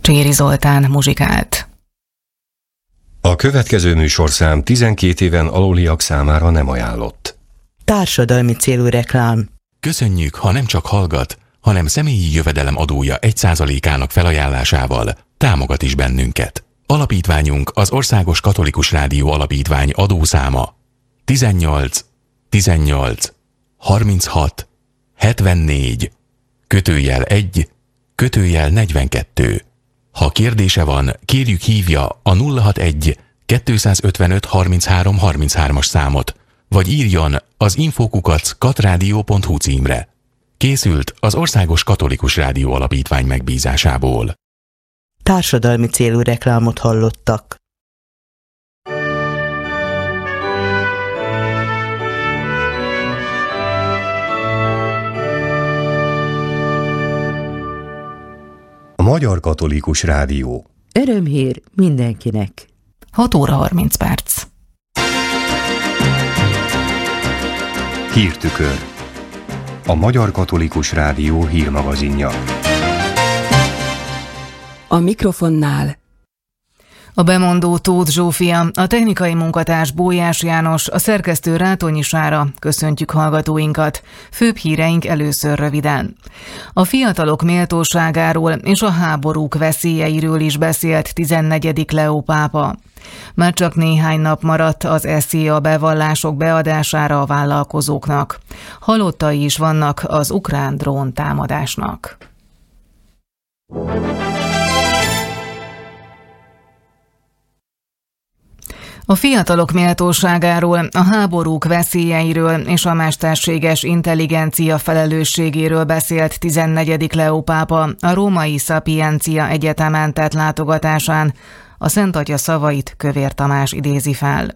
Cséri Zoltán muzsikált. A következő műsorszám 12 éven aluliak számára nem ajánlott. Társadalmi célú reklám. Köszönjük, ha nem csak hallgat, hanem személyi jövedelem adója 1%-ának felajánlásával támogat is bennünket. Alapítványunk az Országos Katolikus Rádió Alapítvány adószáma 18 18 36 74 /1 /42. Ha kérdése van, kérjük hívja a 061 255 33 33-as számot, vagy írjon az info@katradio.hu címre. Készült az Országos Katolikus Rádió Alapítvány megbízásából. Társadalmi célú reklámot hallottak. A Magyar Katolikus Rádió. Örömhír mindenkinek. 6 óra 30 perc. Hírtükör. A Magyar Katolikus Rádió hírmagazinja. A mikrofonnál A bemondó Tóth Zsófia, a technikai munkatárs Bójás János, a szerkesztő Rátonyi Sára. Köszöntjük hallgatóinkat. Főbb híreink először röviden. A fiatalok méltóságáról és a háborúk veszélyeiről is beszélt 14. Leó pápa. Már csak néhány nap maradt az SZIA bevallások beadására a vállalkozóknak. Halottai is vannak az ukrán drón támadásnak. A fiatalok méltóságáról, a háborúk veszélyeiről és a mesterséges intelligencia felelősségéről beszélt 14. Leó pápa a római Sapientia Egyetemen tett látogatásán. A Szent Atya szavait Kövér Tamás idézi fel.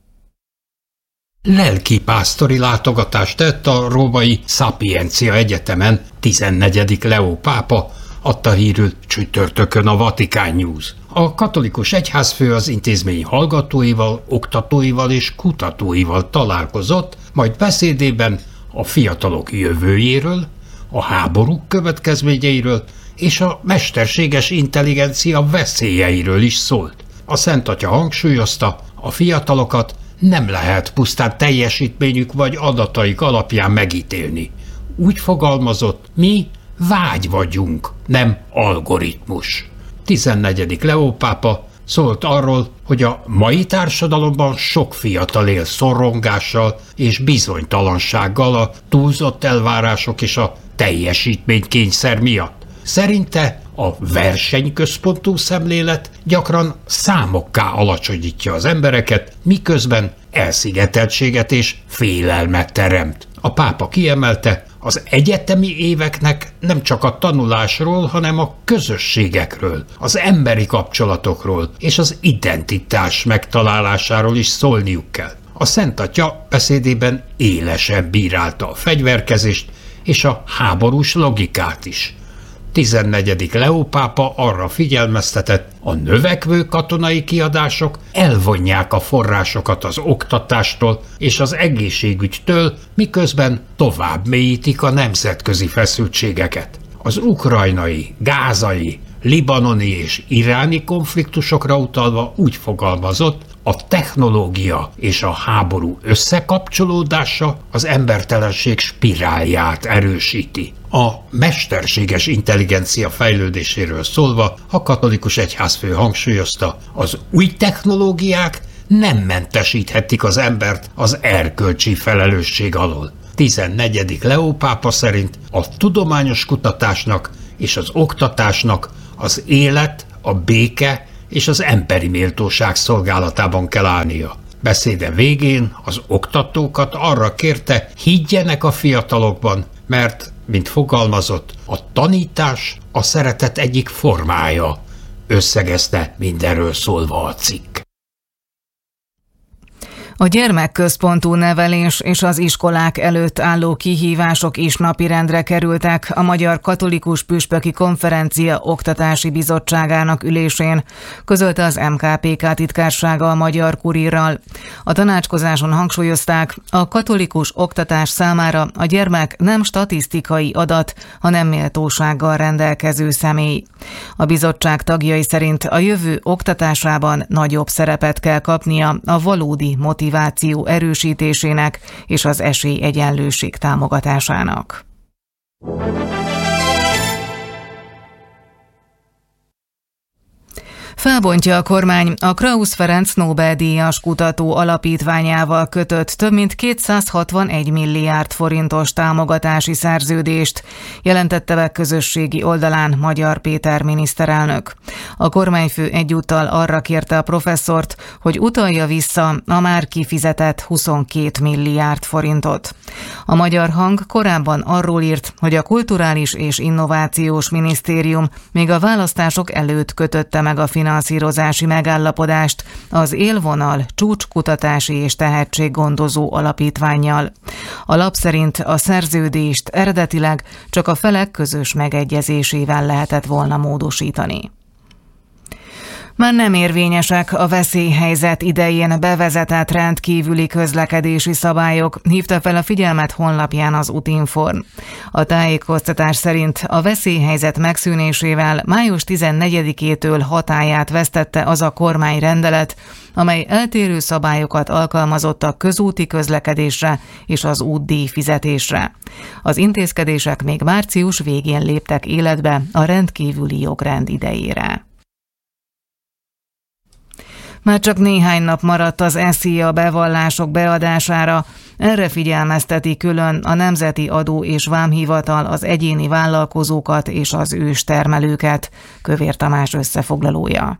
Lelkipásztori látogatást tett a római Sapientia Egyetemen 14. Leó pápa, adta hírül csütörtökön a Vatican News. A katolikus egyházfő az intézmény hallgatóival, oktatóival és kutatóival találkozott, majd beszédében a fiatalok jövőjéről, a háborúk következményeiről és a mesterséges intelligencia veszélyeiről is szólt. A Szent Atya hangsúlyozta, a fiatalokat nem lehet pusztán teljesítményük vagy adataik alapján megítélni. Úgy fogalmazott, mi vágy vagyunk, nem algoritmus. 14. Leó pápa szólt arról, hogy a mai társadalomban sok fiatal él szorongással és bizonytalansággal a túlzott elvárások és a teljesítménykényszer miatt. Szerinte a versenyközpontú szemlélet gyakran számokká alacsonyítja az embereket, miközben elszigeteltséget és félelmet teremt. A pápa kiemelte, az egyetemi éveknek nem csak a tanulásról, hanem a közösségekről, az emberi kapcsolatokról és az identitás megtalálásáról is szólniuk kell. A Szent Atya beszédében élesen bírálta a fegyverkezést és a háborús logikát is. 14. Leó pápa arra figyelmeztetett, a növekvő katonai kiadások elvonják a forrásokat az oktatástól és az egészségügytől, miközben tovább mélyítik a nemzetközi feszültségeket. Az ukrajnai, gázai, libanoni és iráni konfliktusokra utalva úgy fogalmazott, a technológia és a háború összekapcsolódása az embertelenség spirálját erősíti. A mesterséges intelligencia fejlődéséről szólva a katolikus egyházfő hangsúlyozta, az új technológiák nem mentesíthetik az embert az erkölcsi felelősség alól. 14. Leó pápa szerint a tudományos kutatásnak és az oktatásnak az élet, a béke és az emberi méltóság szolgálatában kell állnia. Beszéde végén az oktatókat arra kérte, higgyenek a fiatalokban, mert, mint fogalmazott, a tanítás a szeretet egyik formája, összegezte mindenről szólva a cikk. A gyermekközpontú nevelés és az iskolák előtt álló kihívások is napirendre kerültek a Magyar Katolikus Püspöki Konferencia Oktatási Bizottságának ülésén, közölte az MKPK titkársága a Magyar Kurírral. A tanácskozáson hangsúlyozták, a katolikus oktatás számára a gyermek nem statisztikai adat, hanem méltósággal rendelkező személy. A bizottság tagjai szerint a jövő oktatásában nagyobb szerepet kell kapnia a valódi motiváció erősítésének és az esélyegyenlőség támogatásának. Felbontja a kormány a Krausz Ferenc Nobel-díjas kutató alapítványával kötött több mint 261 milliárd forintos támogatási szerződést, jelentette be közösségi oldalán Magyar Péter miniszterelnök. A kormányfő egyúttal arra kérte a professzort, hogy utalja vissza a már kifizetett 22 milliárd forintot. A Magyar Hang korábban arról írt, hogy a Kulturális és Innovációs Minisztérium még a választások előtt kötötte meg a finanszírozási megállapodást az Élvonal csúcskutatási és tehetséggondozó alapítvánnyal. A lap szerint a szerződést eredetileg csak a felek közös megegyezésével lehetett volna módosítani. Már nem érvényesek a veszélyhelyzet idején bevezetett rendkívüli közlekedési szabályok, hívta fel a figyelmet honlapján az Utinform. A tájékoztatás szerint a veszélyhelyzet megszűnésével május 14-től hatályát vesztette az a kormányrendelet, amely eltérő szabályokat alkalmazott a közúti közlekedésre és az útdíj fizetésre. Az intézkedések még március végén léptek életbe a rendkívüli jogrend idejére. Már csak néhány nap maradt az SZIA bevallások beadására, erre figyelmezteti külön a Nemzeti Adó és Vámhivatal az egyéni vállalkozókat és az őstermelőket, Kövér Tamás összefoglalója.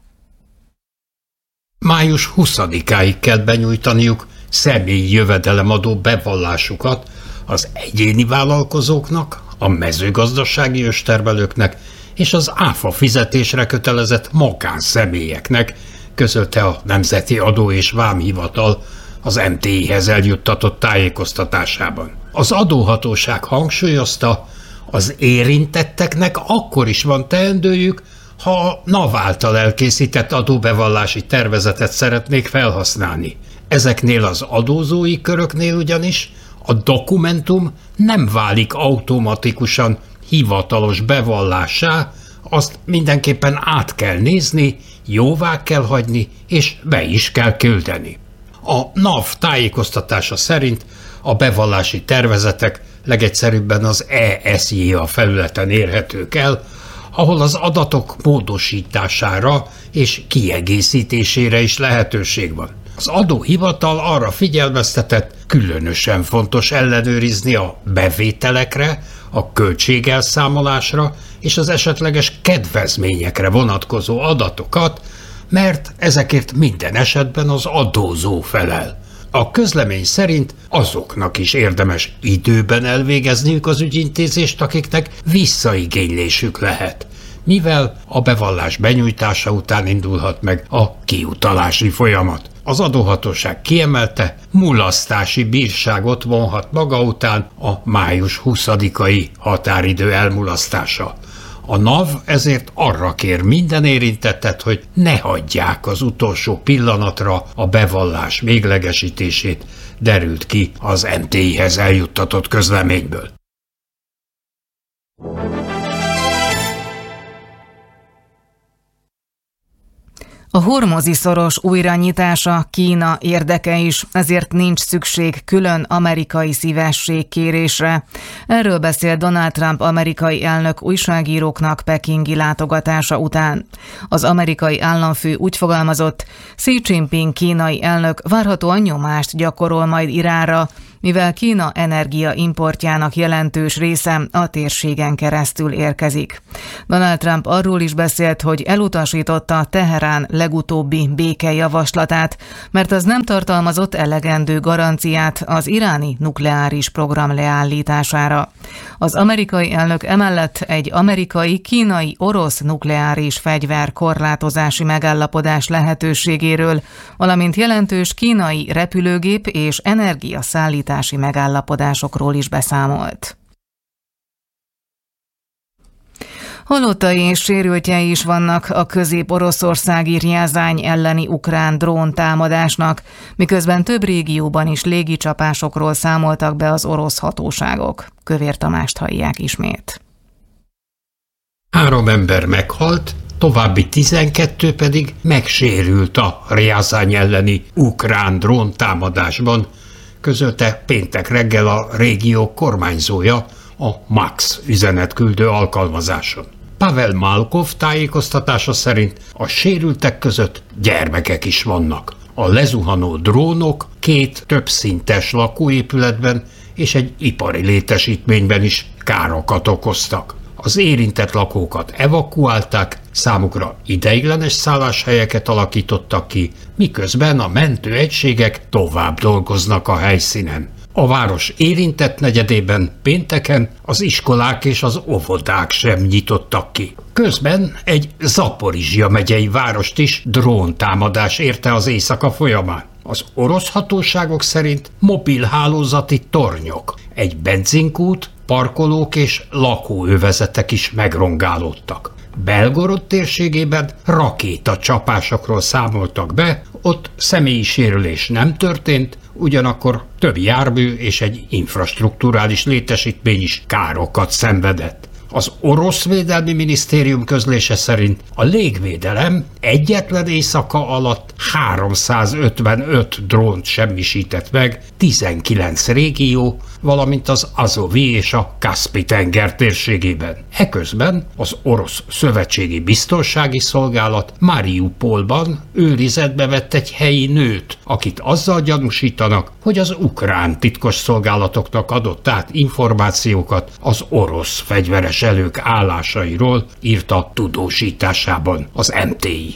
Május 20-áig kell benyújtaniuk személyi jövedelemadó bevallásukat az egyéni vállalkozóknak, a mezőgazdasági őstermelőknek és az áfa fizetésre kötelezett magánszemélyeknek, közölte a Nemzeti Adó és Vámhivatal az MTI-hez eljuttatott tájékoztatásában. Az adóhatóság hangsúlyozta, az érintetteknek akkor is van teendőjük, ha a NAV által elkészített adóbevallási tervezetet szeretnék felhasználni. Ezeknél az adózói köröknél ugyanis a dokumentum nem válik automatikusan hivatalos bevallássá, azt mindenképpen át kell nézni, jóvá kell hagyni, és be is kell küldeni. A NAV tájékoztatása szerint a bevallási tervezetek legegyszerűbben az ESJA felületen érhetők el, ahol az adatok módosítására és kiegészítésére is lehetőség van. Az adóhivatal arra figyelmeztetett, különösen fontos ellenőrizni a bevételekre, a költségelszámolásra és az esetleges kedvezményekre vonatkozó adatokat, mert ezekért minden esetben az adózó felel. A közlemény szerint azoknak is érdemes időben elvégezniük az ügyintézést, akiknek visszaigénylésük lehet, mivel a bevallás benyújtása után indulhat meg a kiutalási folyamat. Az adóhatóság kiemelte, mulasztási bírságot vonhat maga után a május 20-ai határidő elmulasztása. A NAV ezért arra kér minden érintettet, hogy ne hagyják az utolsó pillanatra a bevallás véglegesítését, derült ki az MTI-hez eljuttatott közleményből. A Hormuzi-szoros újranyitása Kína érdeke is, ezért nincs szükség külön amerikai szívességkérésre. Erről beszél Donald Trump amerikai elnök újságíróknak pekingi látogatása után. Az amerikai államfő úgy fogalmazott, Xi Jinping kínai elnök várhatóan nyomást gyakorol majd Iránra, mivel Kína energiaimportjának jelentős része a térségen keresztül érkezik. Donald Trump arról is beszélt, hogy elutasította Teherán legutóbbi békejavaslatát, mert az nem tartalmazott elegendő garanciát az iráni nukleáris program leállítására. Az amerikai elnök emellett egy amerikai-kínai-orosz nukleáris fegyver korlátozási megállapodás lehetőségéről, valamint jelentős kínai repülőgép és energiaszállítási megállapodásokról is beszámolt. Halottai és sérültjei is vannak a közép-oroszországi Rjazány elleni ukrán drón támadásnak, miközben több régióban is légicsapásokról számoltak be az orosz hatóságok. Kövér Tamást hallják ismét. 3 ember meghalt, további 12 pedig megsérült a Rjazány elleni ukrán drón támadásban, közölte péntek reggel a régió kormányzója a Max üzenetküldő alkalmazáson. Pavel Malkov tájékoztatása szerint a sérültek között gyermekek is vannak. A lezuhanó drónok 2 többszintes lakóépületben és egy ipari létesítményben is károkat okoztak. Az érintett lakókat evakuálták, számukra ideiglenes szálláshelyeket alakítottak ki, miközben a mentőegységek tovább dolgoznak a helyszínen. A város érintett negyedében pénteken az iskolák és az óvodák sem nyitottak ki. Közben egy Zaporizsja megyei várost is dróntámadás érte az éjszaka folyamán. Az orosz hatóságok szerint mobil hálózati tornyok, egy benzinkút, parkolók és lakóövezetek is megrongálódtak. Belgorod térségében rakétacsapásokról számoltak be, ott személyi sérülés nem történt, ugyanakkor több jármű és egy infrastrukturális létesítmény is károkat szenvedett. Az orosz védelmi minisztérium közlése szerint a légvédelem egyetlen éjszaka alatt 355 drónt semmisített meg 19 régió, valamint az Azovi és a Kaszpi-tenger térségében. Eközben az orosz szövetségi biztonsági szolgálat Mariupolban őrizetbe vett egy helyi nőt, akit azzal gyanúsítanak, hogy az ukrán titkos szolgálatoknak adott át információkat az orosz fegyveres erők állásairól, írta tudósításában az MTI.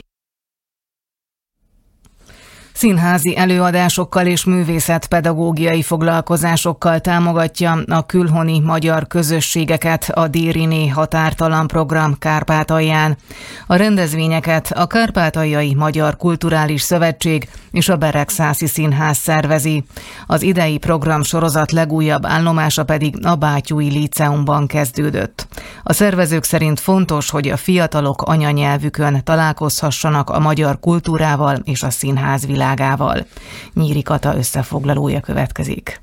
Színházi előadásokkal és művészetpedagógiai foglalkozásokkal támogatja a külhoni magyar közösségeket a Dériné határtalan program Kárpátalján. A rendezvényeket a Kárpátaljai Magyar Kulturális Szövetség és a Beregszászi Színház szervezi. Az idei programsorozat legújabb állomása pedig a Bátyúi Líceumban kezdődött. A szervezők szerint fontos, hogy a fiatalok anyanyelvükön találkozhassanak a magyar kultúrával és a színház világával. Nyíri Kata összefoglalója következik.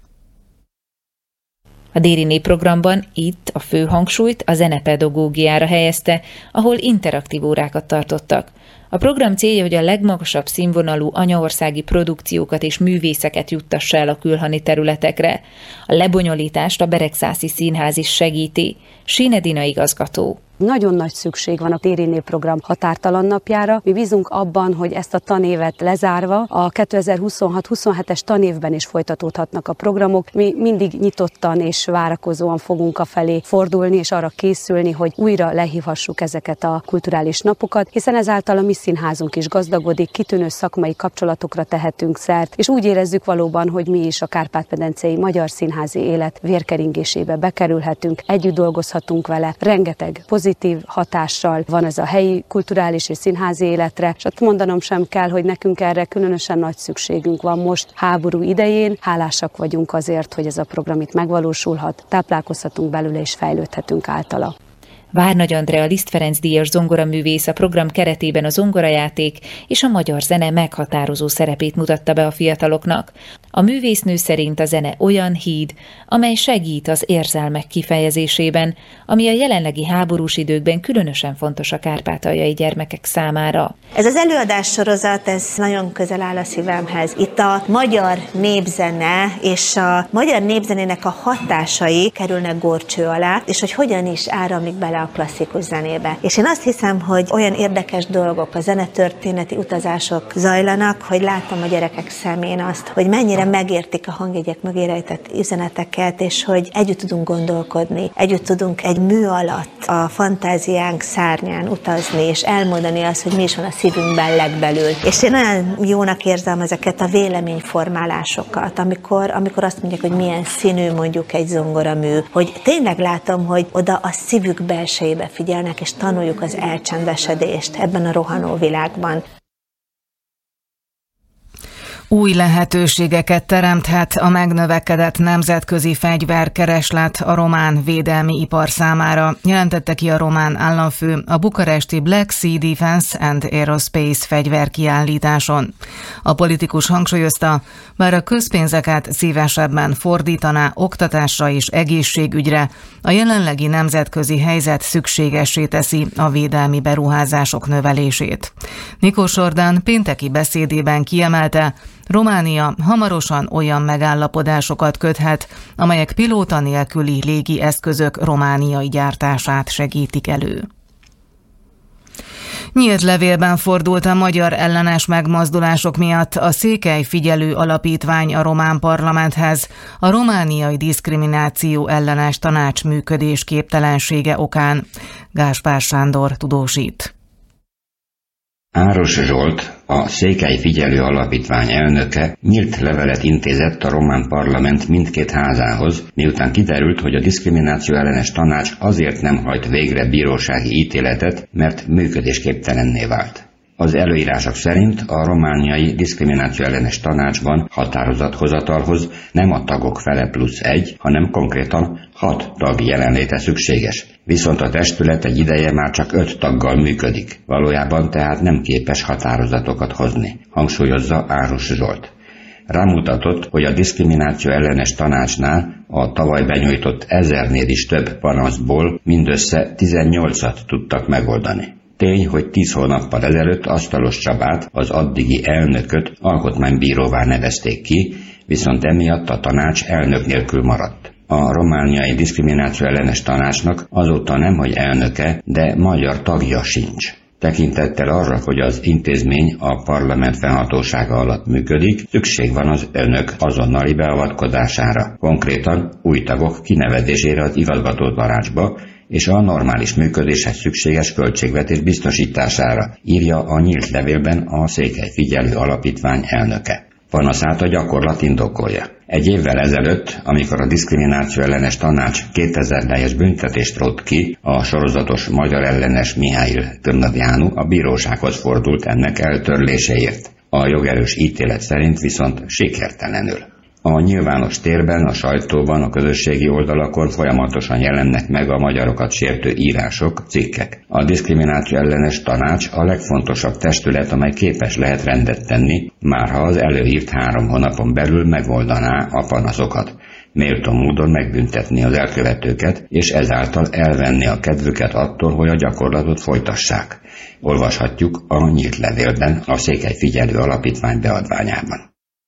A Dériné programban itt a fő hangsúlyt a zenepedagógiára helyezte, ahol interaktív órákat tartottak. A program célja, hogy a legmagasabb színvonalú anyaországi produkciókat és művészeket juttassa el a külhoni területekre. A lebonyolítást a Beregszászi Színház is segíti. Sinedina igazgató. Nagyon nagy szükség van a Dériné program határtalan napjára. Mi bízunk abban, hogy ezt a tanévet lezárva a 2026-27-es tanévben is folytatódhatnak a programok. Mi mindig nyitottan és várakozóan fogunk afelé fordulni, és arra készülni, hogy újra lehívhassuk ezeket a kulturális napokat, hiszen ezáltal a mi színházunk is gazdagodik, kitűnő szakmai kapcsolatokra tehetünk szert, és úgy érezzük valóban, hogy mi is a kárpát-medencei magyar színházi élet vérkeringésébe bekerülhetünk, együtt dolgozhatunk vele, rengeteg pozitív hatással van ez a helyi kulturális és színházi életre, és ott mondanom sem kell, hogy nekünk erre különösen nagy szükségünk van most háború idején. Hálásak vagyunk azért, hogy ez a program itt megvalósulhat, táplálkozhatunk belőle és fejlődhetünk általa. Várnagy Andrea Liszt Ferenc díjas zongoraművész a program keretében a zongorajáték és a magyar zene meghatározó szerepét mutatta be a fiataloknak. A művésznő szerint a zene olyan híd, amely segít az érzelmek kifejezésében, ami a jelenlegi háborús időkben különösen fontos a kárpátaljai gyermekek számára. Ez az előadássorozat, ez nagyon közel áll a szívemhez. Itt a magyar népzene és a magyar népzenének a hatásai kerülnek górcső alá, és hogy hogyan is áramlik bele a klasszikus zenébe. És én azt hiszem, hogy olyan érdekes dolgok, a zenetörténeti utazások zajlanak, hogy látom a gyerekek szemén azt, hogy mennyire megértik a hangjegyek mögé rejtett üzeneteket, és hogy együtt tudunk gondolkodni, együtt tudunk egy mű alatt a fantáziánk szárnyán utazni, és elmondani azt, hogy mi is van a szívünkben legbelül. És én olyan jónak érzem ezeket a véleményformálásokat, amikor azt mondják, hogy milyen színű mondjuk egy zongoramű, hogy tényleg látom, hogy oda a szívük belsejébe figyelnek, és tanuljuk az elcsendesedést ebben a rohanó világban. Új lehetőségeket teremthet a megnövekedett nemzetközi fegyverkereslet a román védelmi ipar számára, jelentette ki a román államfő a bukaresti Black Sea Defence and Aerospace fegyverkiállításon. A politikus hangsúlyozta, bár a közpénzeket szívesebben fordítaná oktatásra és egészségügyre, a jelenlegi nemzetközi helyzet szükségessé teszi a védelmi beruházások növelését. Nikos Orbán pénteki beszédében kiemelte, Románia hamarosan olyan megállapodásokat köthet, amelyek pilóta nélküli légi eszközök romániai gyártását segítik elő. Nyílt levélben fordult a magyar ellenes megmozdulások miatt a Székely Figyelő Alapítvány a román parlamenthez a romániai diszkrimináció ellenes tanács működés képtelensége okán. Gáspár Sándor tudósít. Áros Zsolt, a Székely Figyelő Alapítvány elnöke nyílt levelet intézett a román parlament mindkét házához, miután kiderült, hogy a diszkrimináció ellenes tanács azért nem hajt végre bírósági ítéletet, mert működésképtelenné vált. Az előírások szerint a romániai diszkrimináció ellenes tanácsban határozathozatalhoz nem a tagok fele plusz 1, hanem konkrétan 6 tag jelenléte szükséges. Viszont a testület egy ideje már csak 5 taggal működik, valójában tehát nem képes határozatokat hozni, hangsúlyozza Áros Zsolt. Rámutatott, hogy a diszkrimináció ellenes tanácsnál a tavaly benyújtott 1000-nél is több panaszból mindössze 18-at tudtak megoldani. Tény, hogy 10 hónappal ezelőtt Asztalos Csabát, az addigi elnököt alkotmánybíróvá nevezték ki, viszont emiatt a tanács elnök nélkül maradt. A romániai diszkrimináció ellenes tanácsnak azóta nemhogy elnöke, de magyar tagja sincs. Tekintettel arra, hogy az intézmény a parlament fennhatósága alatt működik, szükség van az önök azonnali beavatkozására, konkrétan új tagok kinevezésére az igazgatótanácsba, és a normális működéshez szükséges költségvetés biztosítására, írja a nyílt levélben a Székely Figyelő Alapítvány elnöke. Panaszát a gyakorlat indokolja. Egy évvel ezelőtt, amikor a diszkrimináció ellenes tanács 2000 teljes büntetést rótt ki, a sorozatos magyar ellenes Mihály Törnavjánu a bírósághoz fordult ennek eltörléséért. A jogerős ítélet szerint viszont sikertelenül. A nyilvános térben, a sajtóban, a közösségi oldalakon folyamatosan jelennek meg a magyarokat sértő írások, cikkek. A diszkrimináció ellenes tanács a legfontosabb testület, amely képes lehet rendet tenni, márha az előírt 3 hónapon belül megoldaná a panaszokat, méltó módon megbüntetni az elkövetőket, és ezáltal elvenni a kedvüket attól, hogy a gyakorlatot folytassák. Olvashatjuk a nyílt levélben, a Székely Figyelő Alapítvány beadványában.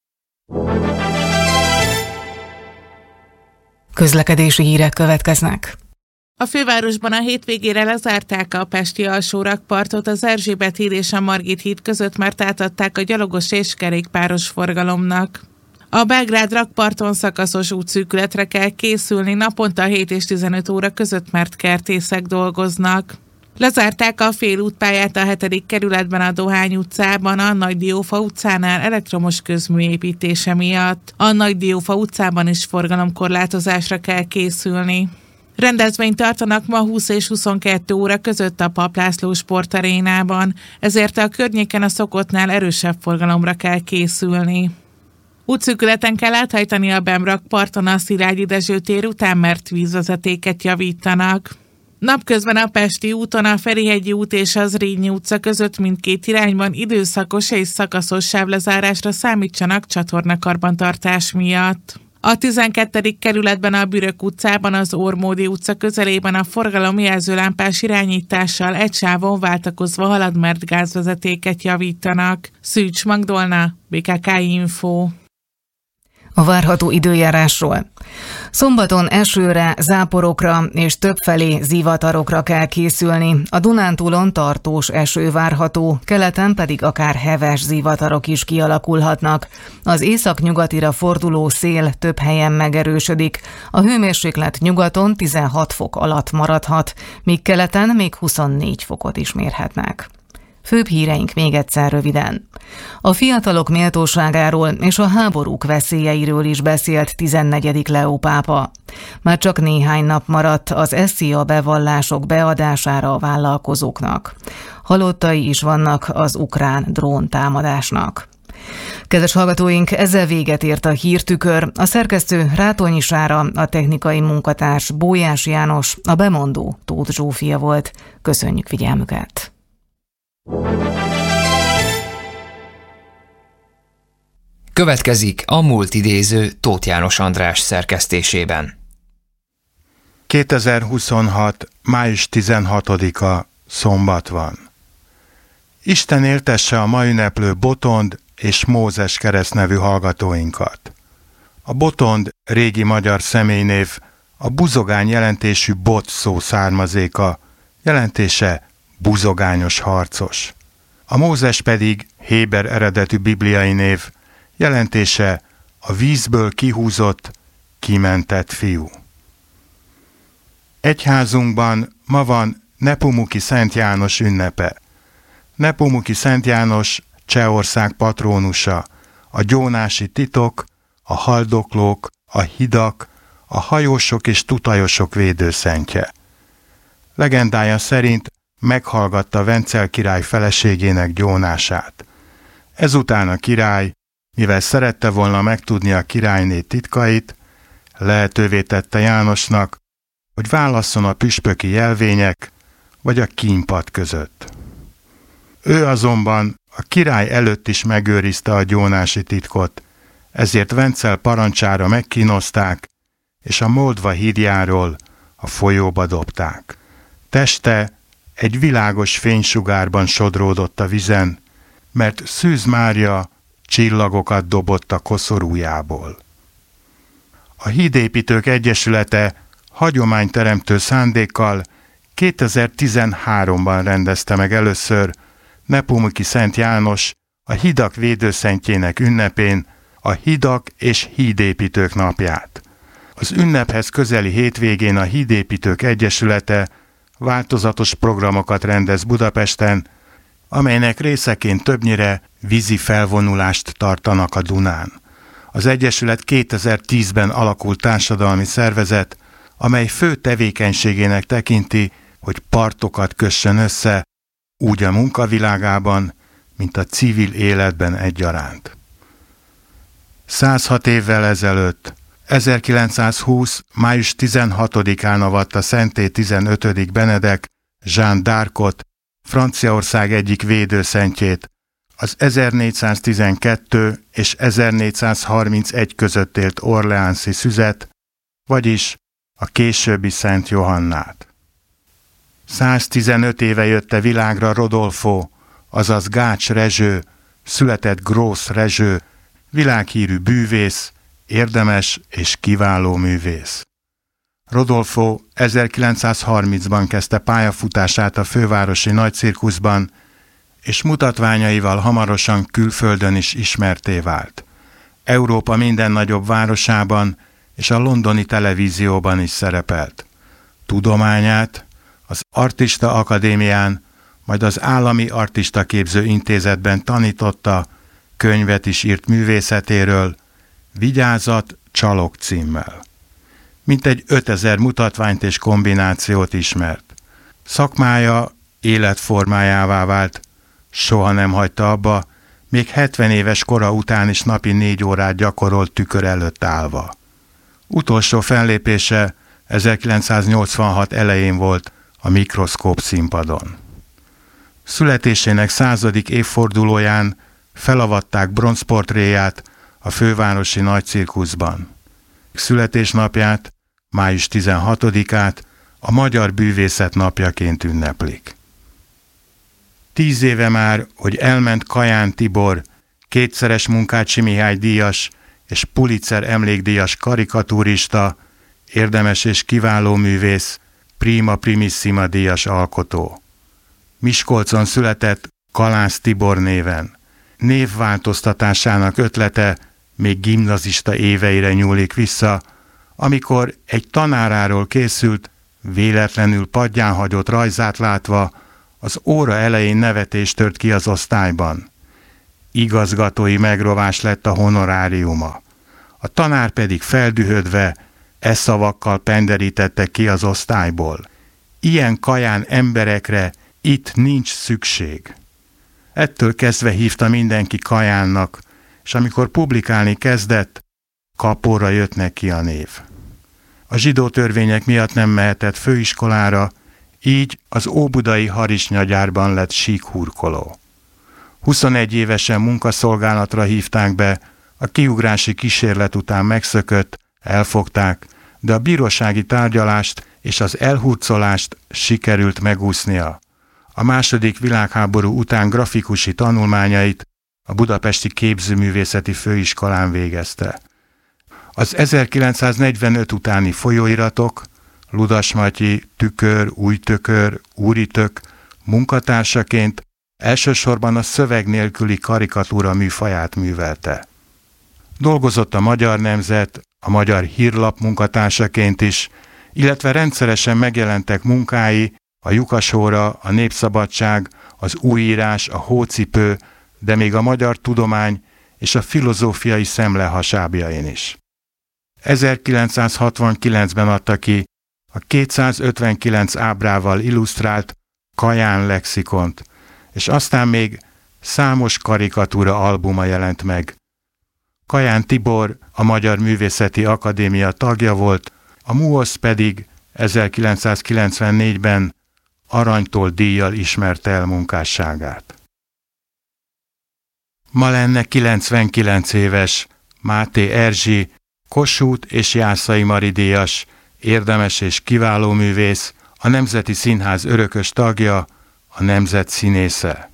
Közlekedési hírek következnek. A fővárosban a hétvégére lezárták a pesti alsórakpartot az Erzsébet híd és a Margit híd között, mert átadták a gyalogos és kerékpáros forgalomnak. A Belgrád rakparton szakaszos útszűkületre kell készülni naponta 7 és 15 óra között, mert kertészek dolgoznak. Lezárták a félútpályát a 7. kerületben a Dohány utcában a Nagy Diófa utcánál elektromos közmű építése miatt. A Nagy Diófa utcában is forgalomkorlátozásra kell készülni. Rendezvényt tartanak ma 20 és 22 óra között a Papp László sportarénában, ezért a környéken a szokottnál erősebb forgalomra kell készülni. Útszűkületen kell áthajtani a Bemrakparton a Szilágyi Dezső tér után, mert vízvezetéket javítanak. Napközben a Pesti úton a Ferihegyi út és az Zrínyi utca között mindkét irányban időszakos és szakaszos sávlezárásra számítsanak csatornakarbantartás miatt. A 12. kerületben a Bürök utcában az Ormódi utca közelében a forgalom jelzőlámpás irányítással egy sávon váltakozva halad, mert gázvezetéket javítanak. Szűcs Magdolna, BKK Info. A várható időjárásról. Szombaton esőre, záporokra és többfelé zivatarokra kell készülni. A Dunántúlon tartós eső várható, keleten pedig akár heves zivatarok is kialakulhatnak. Az északnyugatira forduló szél több helyen megerősödik. A hőmérséklet nyugaton 16 fok alatt maradhat, míg keleten még 24 fokot is mérhetnek. Főbb híreink még egyszer röviden. A fiatalok méltóságáról és a háborúk veszélyeiről is beszélt 14. Leó pápa. Már csak néhány nap maradt az SZIA bevallások beadására a vállalkozóknak. Halottai is vannak az ukrán dróntámadásnak. Kedves hallgatóink, ezzel véget ért a Hírtükör. A szerkesztő Rátonyi Sára, a technikai munkatárs Bójás János, a bemondó Tóth Zsófia volt. Köszönjük figyelmüket! Következik a múlt idéző Tóth János András szerkesztésében. 2026. május 16-a szombat van. Isten éltesse a ma ünneplő Botond és Mózes keresztnevű hallgatóinkat. A Botond régi magyar személynév, a buzogány jelentésű bot szó származéka, jelentése buzogányos harcos. A Mózes pedig héber eredetű bibliai név, jelentése a vízből kihúzott, kimentett fiú. Egyházunkban ma van Nepomukhi Szent János ünnepe. Nepomukhi Szent János Csehország patrónusa, a gyónási titok, a haldoklók, a hidak, a hajósok és tutajosok védőszentje. Legendája szerint meghallgatta Vencel király feleségének gyónását. Ezután a király, mivel szerette volna megtudni a királyné titkait, lehetővé tette Jánosnak, hogy válasszon a püspöki jelvények vagy a kínpad között. Ő azonban a király előtt is megőrizte a gyónási titkot, ezért Vencel parancsára megkínozták, és a Moldva hídjáról a folyóba dobták. Teste egy világos fénysugárban sodródott a vizen, mert Szűz Mária csillagokat dobott a koszorújából. A Hídépítők Egyesülete hagyományteremtő szándékkal 2013-ban rendezte meg először Nepomukhi Szent János a hidak védőszentjének ünnepén a Hidak és Hídépítők napját. Az ünnephez közeli hétvégén a Hídépítők Egyesülete változatos programokat rendez Budapesten, amelynek részeként többnyire vízi felvonulást tartanak a Dunán. Az Egyesület 2010-ben alakult társadalmi szervezet, amely fő tevékenységének tekinti, hogy partokat kössön össze, úgy a munkavilágában, mint a civil életben egyaránt. 106 évvel ezelőtt, 1920. május 16-án avatta szenté 15. Benedek Jeanne d'Arcot, Franciaország egyik védőszentjét, az 1412 és 1431 között élt orleánsi Szüzet, vagyis a későbbi Szent Johannát. 115 éve jötte világra Rodolfo, azaz Gács Rezső, született Grósz Rezső, világhírű bűvész, érdemes és kiváló művész. Rodolfo 1930-ban kezdte pályafutását a fővárosi nagycirkuszban, és mutatványaival hamarosan külföldön is ismertté vált. Európa minden nagyobb városában és a londoni televízióban is szerepelt. Tudományát az Artista Akadémián, majd az Állami Artistaképző Intézetben tanította, könyvet is írt művészetéről, Vigyázat, csalok címmel. Mintegy 5000 mutatványt és kombinációt ismert. Szakmája életformájává vált, soha nem hagyta abba, még 70 éves kora után is napi 4 órát gyakorolt tükör előtt állva. Utolsó fellépése 1986 elején volt a Mikroszkóp színpadon. Születésének 100. évfordulóján felavatták bronzportréját a fővárosi nagycirkuszban. Születésnapját, május 16-át a Magyar Bűvészet napjaként ünneplik. 10 éve már, hogy elment Kaján Tibor, kétszeres Munkácsi Mihály díjas és Pulitzer emlékdíjas karikatúrista, érdemes és kiváló művész, prima primissima díjas alkotó. Miskolcon született Kalász Tibor néven. Névváltoztatásának ötlete még gimnazista éveire nyúlik vissza, amikor egy tanáráról készült, véletlenül padján hagyott rajzát látva, az óra elején nevetés tört ki az osztályban. Igazgatói megrovás lett a honoráriuma. A tanár pedig feldühödve szavakkal penderítette ki az osztályból. Ilyen kaján emberekre itt nincs szükség. Ettől kezdve hívta mindenki Kajánnak, és amikor publikálni kezdett, kapóra jött neki a név. A zsidó törvények miatt nem mehetett főiskolára, így az óbudai harisnyagyárban lett síkhurkoló. 21 évesen munkaszolgálatra hívták be, a kiugrási kísérlet után megszökött, elfogták, de a bírósági tárgyalást és az elhurcolást sikerült megúsznia. A II. Világháború után grafikusi tanulmányait a Budapesti Képzőművészeti Főiskolán végezte. Az 1945 utáni folyóiratok, Ludas Matyi, Tükör, Új Tökör, Úritök munkatársaként elsősorban a szöveg nélküli karikatúra műfaját művelte. Dolgozott a Magyar Nemzet, a Magyar Hírlap munkatársaként is, illetve rendszeresen megjelentek munkái a Lyukasóra, a Népszabadság, az Újírás, a Hócipő, de még a Magyar Tudomány és a Filozófiai Szemle hasábjain is. 1969-ben adta ki a 259 ábrával illusztrált Kaján lexikont, és aztán még számos karikatúra albuma jelent meg. Kaján Tibor a Magyar Művészeti Akadémia tagja volt, a MUOSZ pedig 1994-ben aranytól díjjal ismerte el munkásságát. Ma lenne 99 éves Máté Erzsi, Kossuth és Jászai Mari díjas, érdemes és kiváló művész, a Nemzeti Színház örökös tagja, a nemzet színésze.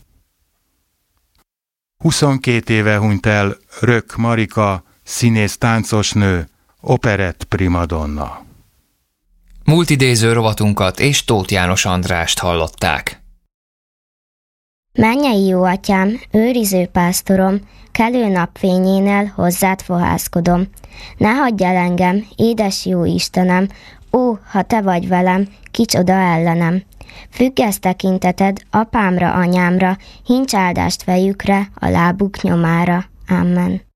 22 éve hunyt el Rök Marika, színész táncosnő, operett primadonna. Múltidéző rovatunkat és Tóth János Andrást hallották. Mennyei jó atyám, őriző pásztorom, kelő napfényénél hozzád fohászkodom. Ne hagyj el engem, édes jó Istenem, ó, ha te vagy velem, kicsoda ellenem. Függesz tekinteted apámra, anyámra, hincs áldást fejükre, a lábuk nyomára. Amen.